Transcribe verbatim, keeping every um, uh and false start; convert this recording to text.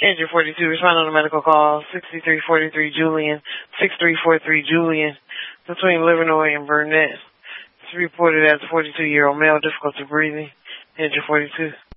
Engine forty-two, respond on the medical call, sixty-three forty-three Julian, six three four three Julian, between Livernois and Burnett. It's reported as a forty-two-year-old male, difficulty breathing. Engine forty-two.